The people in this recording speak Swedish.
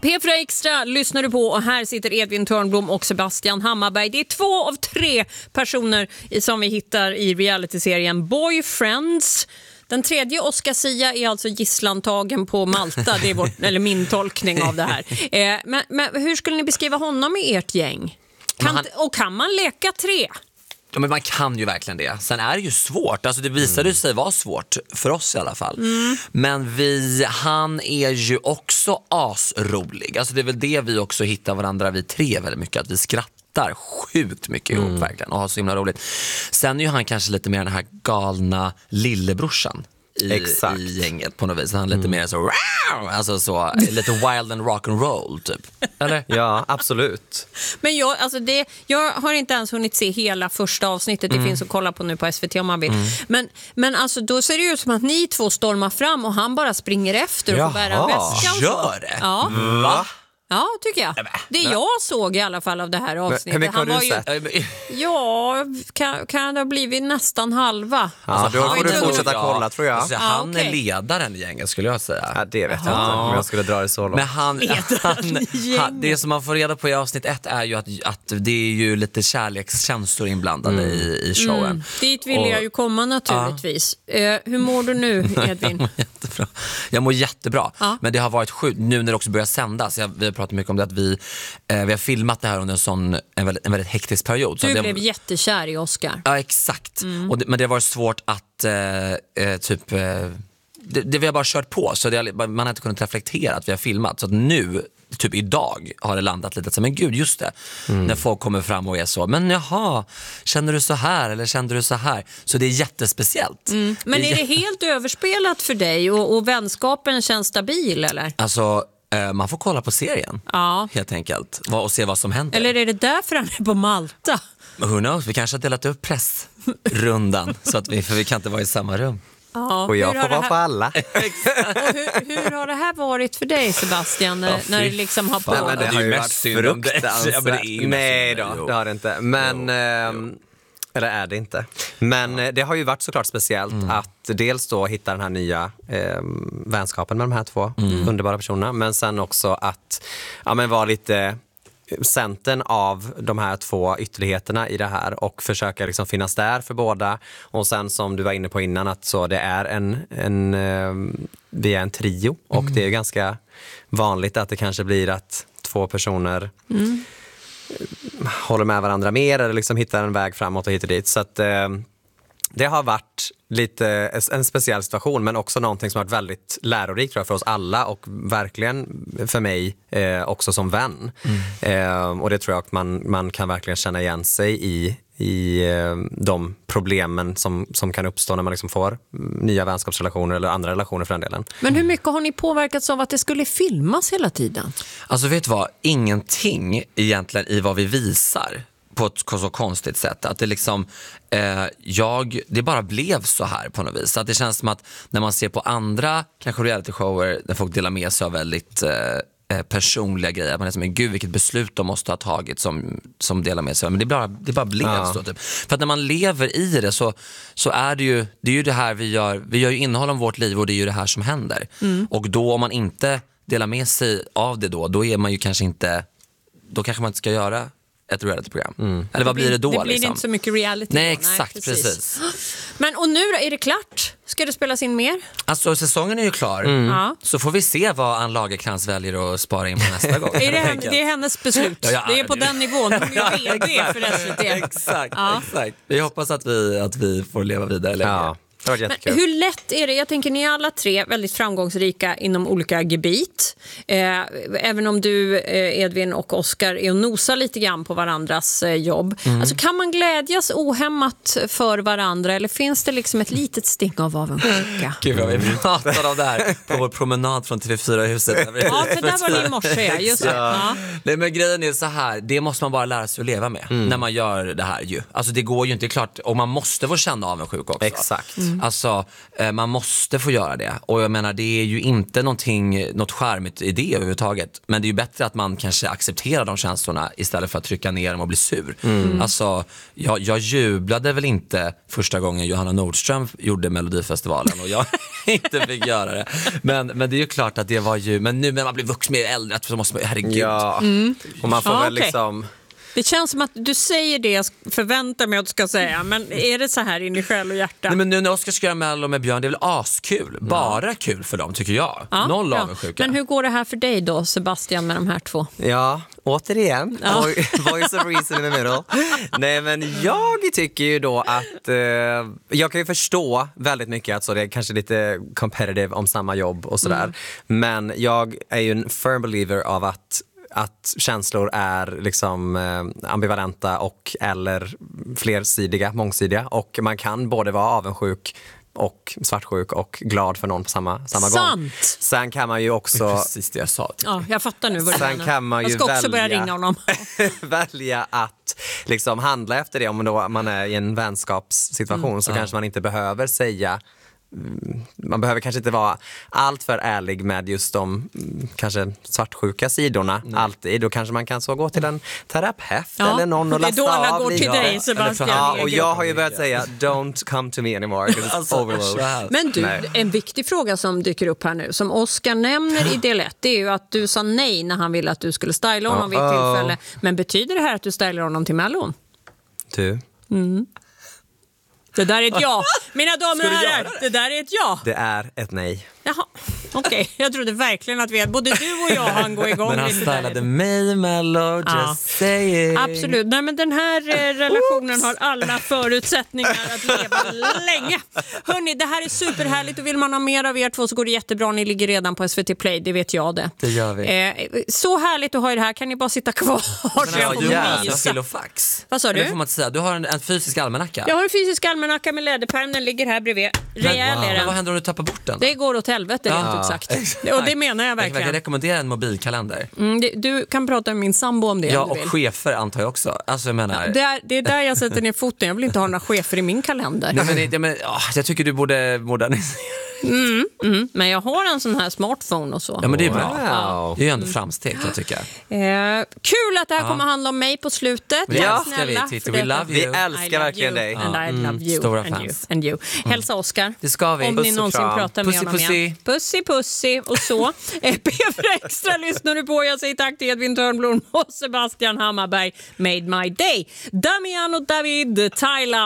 P4 Extra lyssnar du på och här sitter Edvin Törnblom och Sebastian Hammarberg. Det är 2 av 3 personer som vi hittar i realityserien Boyfriends. Den tredje, Oscar Sia, är alltså gisslantagen på Malta. Det är eller min tolkning av det här. Men hur skulle ni beskriva honom i ert gäng? Kan man leka 3? Ja, men man kan ju verkligen det. Sen är det ju svårt. Alltså det visade sig vara svårt för oss i alla fall. Men han är ju också asrolig. Alltså det är väl det vi också hittar varandra, vi 3 väldigt mycket. Att vi skrattar sjukt mycket ihop verkligen och har så himla roligt. Sen är ju han kanske lite mer den här galna lillebrorsan i gänget på något vis. Han är lite mer så, alltså så lite wild and rock and roll typ. Eller? Ja, absolut. Men jag har inte ens hunnit se hela första avsnittet. Det finns att kolla på nu på SVT om man vill. Men alltså då ser det ut som att ni 2 stormar fram och han bara springer efter och får bära väskan. Gör det? Ja. Va? Ja, tycker jag. Det jag såg i alla fall av det här avsnittet. Hur mycket har du sett? Ja, kan det ha blivit nästan halva. Ja, då får du fortsätta kolla, tror jag. Alltså, han är ledaren i gänget, skulle jag säga. Ja, det vet jag inte om jag skulle dra det så långt. Men han, det som man får reda på i avsnitt 1 är ju att det är ju lite kärlekskänslor inblandade i showen. Dit vill jag ju komma naturligtvis. Hur mår du nu, Edvin? Jättebra. Jag mår jättebra. Men det har varit sjukt nu när det också börjar sändas. Vi har pratat mycket om det, att vi har filmat det här under en väldigt hektisk period. Du blev jättekär i Oscar. Ja, exakt. Men det var svårt att det vi har bara kört på, så man har inte kunnat reflektera att vi har filmat. Så att nu, typ idag, har det landat lite så, men gud, just det. När folk kommer fram och är så, men jaha, känner du så här eller kände du så här? Så det är jättespeciellt. Men är det helt överspelat för dig och vänskapen känns stabil, eller? Alltså, man får kolla på serien, helt enkelt, och se vad som händer. Eller är det därför han är på Malta? Who knows, vi kanske har delat upp pressrundan så att för vi kan inte vara i samma rum. Ja, och jag får vara på alla. Och hur har det här varit för dig, Sebastian, när det liksom har på? Nej, men det har ju varit fruktansvärt. Nej då, det har det inte. Men, eller är det inte. Men det har ju varit såklart speciellt att dels då hitta den här nya vänskapen med de här 2 underbara personerna. Men sen också att vara lite centern av de här 2 ytterligheterna i det här och försöka liksom finnas där för båda. Och sen som du var inne på innan, att så det är vi är en trio och det är ganska vanligt att det kanske blir att 2 personer håller med varandra mer eller liksom hittar en väg framåt och hit och dit. Så att det har varit lite en speciell situation, men också någonting som har varit väldigt lärorikt, tror jag, för oss alla och verkligen för mig också som vän. Och det tror jag att man kan verkligen känna igen sig i de problemen som kan uppstå när man liksom får nya vänskapsrelationer eller andra relationer för den delen. Men hur mycket har ni påverkats av att det skulle filmas hela tiden? Alltså vet du vad, ingenting egentligen i vad vi visar på ett så konstigt sätt, att det liksom det bara blev så här på något vis. Så att det känns som att när man ser på andra kanske reality-shower där folk delar med sig av väldigt personliga grejer, man är som, men gud vilket beslut de måste ha tagit som delar med sig, men det bara blev så typ. För att när man lever i det så är det är ju det här vi gör ju innehåll om vårt liv, och det är ju det här som händer. Och då om man inte delar med sig av det då är man ju kanske inte, då kanske man inte ska göra ett reality-program. Eller vad blir det då? Det blir inte så mycket reality. Nej, exakt, nej, precis. Men och nu då, är det klart? Ska det spelas in mer? Alltså säsongen är ju klar. Så får vi se vad Ann Lagercrantz väljer att spara in på nästa gång. Det är hennes beslut. Det är på den nivån. Hon är vd för SVT. Exakt. Vi hoppas att vi får leva vidare länge. Ja. Men hur lätt är det? Jag tänker, ni är alla 3 väldigt framgångsrika inom olika gebit. Även om du, Edvin och Oscar, är och nosar lite grann på varandras jobb. Alltså, kan man glädjas ohämmat för varandra, eller finns det liksom ett litet sting av avundsjuka? Gud vad vi pratade om det här på vår promenad från TV4-huset. Ja, för där var ni i morse, just det. Ja. Nej, men grejen är så här, det måste man bara lära sig att leva med när man gör det här ju. Alltså det går ju inte, klart, och man måste få känna avundsjuka också. Exakt. Alltså, man måste få göra det. Och jag menar, det är ju inte något charmigt i det överhuvudtaget. Men det är ju bättre att man kanske accepterar de känslorna istället för att trycka ner dem och bli sur. Alltså, jag jublade väl inte första gången Johanna Nordström gjorde Melodifestivalen och jag inte fick göra det. Men det är ju klart att det var ju... Men nu när man blir vuxen mer äldre så måste man... Herregud. Ja, och man får väl liksom... Det känns som att du säger det jag förväntar mig att du ska säga. Men är det så här in i själ och hjärta? Nej, men nu när Oscar ska göra Mello med Björn, det är väl askul. Bara kul för dem, tycker jag. Noll avundsjuka. Men hur går det här för dig då, Sebastian, med de här två? Ja, återigen. Voice of reason in the middle. Nej, men jag tycker ju då att... jag kan ju förstå väldigt mycket att så det är kanske lite competitive om samma jobb och sådär. Men jag är ju en firm believer av att känslor är liksom ambivalenta och eller flersidiga, mångsidiga, och man kan både vara avundsjuk och svartsjuk och glad för någon på samma gång. Sen kan man ju också... Precis det jag sa. Ja, jag fattar nu vad sen kan man ju jag ska också börja ringa honom. välja att liksom handla efter det. Om då man är i en vänskapssituation så kanske man inte behöver säga... Man behöver kanske inte vara allt för ärlig med just de kanske svartsjuka sidorna alltid. Då kanske man kan så gå till en terapeut eller någon och lasta av. Det är då alla går till dig, Sebastian. Ja, och jag har ju börjat säga don't come to me anymore because it's overload. Men du, en viktig fråga som dyker upp här nu, som Oscar nämner i del 1, det är ju att du sa nej när han ville att du skulle styla honom vid ett tillfälle. Men betyder det här att du stylar honom till Mellon? Du? Det där är ett ja. Mina damer och herrar, det där är ett ja. Det är ett nej. Jaha, okej. Jag trodde verkligen att både du och jag hann gå igång. Men han stylade mig, Mello, just say it. Absolut. Nej, men den här relationen har alla förutsättningar att leva länge. Hörrni, det här är superhärligt, och vill man ha mer av er två så går det jättebra. Ni ligger redan på SVT Play, det vet jag det. Det gör vi. Så härligt att ha er här. Kan ni bara sitta kvar? Men jag filofax. Vad sa du? Det får man inte säga. Du har en fysisk almanacka. Jag har en fysisk almanacka med läderpärm. Den ligger här bredvid. Rejäl är den. Men vad händer om du tappar bort den då? Det går åt helvete, rent ut sagt. Och det menar jag verkligen. Jag kan rekommendera en mobilkalender. Du kan prata med min sambo om det. Ja, och chefer antar jag också. Alltså, jag menar... det är där jag sätter ner foten. Jag vill inte ha några chefer i min kalender. Nej, men jag tycker du borde modernisera. Men jag har en sån här smartphone och så. Ja, men det är bra. Wow. Det är ju ändå framsteg, jag tycker. Kul att det här kommer handla om mig på slutet. Det älskar vi, Titti. We love you. Vi älskar verkligen dig. And I love you. Stora and fans. You, and you. Hälsa Oscar. Det ska vi. Om ni någonsin pratar med honom igen. Pussy, pussy och så. P4 Extra lyssnar du på. Jag säger tack till Edvin Törnblom och Sebastian Hammarberg. Made my day. Damian och David Tyler.